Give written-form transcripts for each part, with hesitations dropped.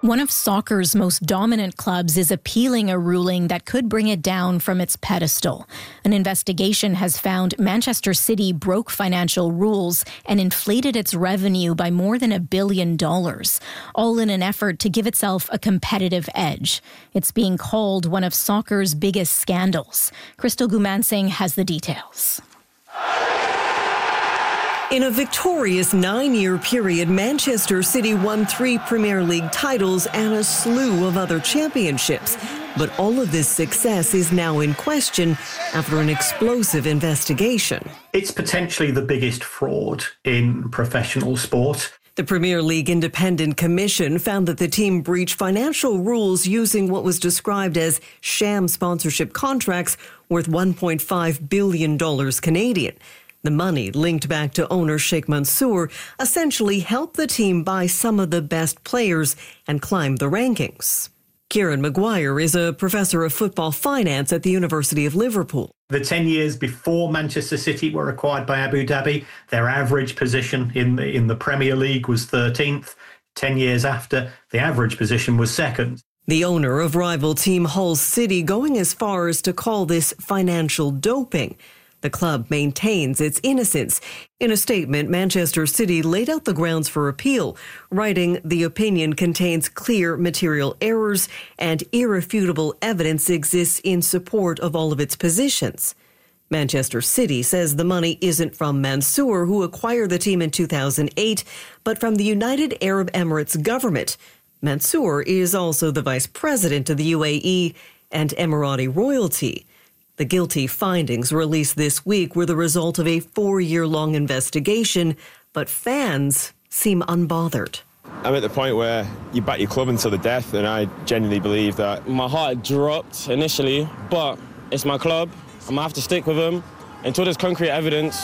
One of soccer's most dominant clubs is appealing a ruling that could bring it down from its pedestal. An investigation has found Manchester City broke financial rules and inflated its revenue by more than $1 billion, all in an effort to give itself a competitive edge. It's being called one of soccer's biggest scandals. Crystal Gumansing has the details. In a victorious 9-year period, Manchester City won 3 Premier League titles and a slew of other championships. But all of this success is now in question after an explosive investigation. It's potentially the biggest fraud in professional sport. The Premier League Independent Commission found that the team breached financial rules using what was described as sham sponsorship contracts worth $1.5 billion Canadian. The money, linked back to owner Sheikh Mansour, essentially helped the team buy some of the best players and climb the rankings. Kieran Maguire is a professor of football finance at the University of Liverpool. The 10 years before Manchester City were acquired by Abu Dhabi, their average position in the Premier League was 13th. 10 years after, the average position was 2nd. The owner of rival team Hull City going as far as to call this financial doping. The club maintains its innocence. In a statement, Manchester City laid out the grounds for appeal, writing, "The opinion contains clear material errors and irrefutable evidence exists in support of all of its positions." Manchester City says the money isn't from Mansour, who acquired the team in 2008, but from the United Arab Emirates government. Mansour is also the vice president of the UAE and Emirati royalty. The guilty findings released this week were the result of a 4-year-long investigation, but fans seem unbothered. I'm at the point where you back your club until the death, and I genuinely believe that. My heart dropped initially, but it's my club. I'm going to have to stick with them until there's concrete evidence.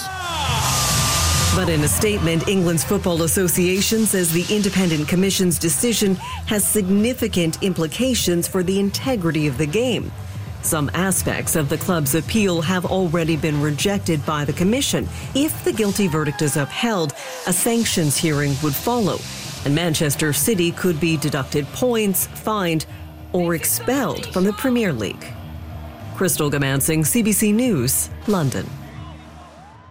But in a statement, England's Football Association says the Independent Commission's decision has significant implications for the integrity of the game. Some aspects of the club's appeal have already been rejected by the Commission. If the guilty verdict is upheld, a sanctions hearing would follow, and Manchester City could be deducted points, fined, or expelled from the Premier League. Crystal Gumansing, CBC News, London.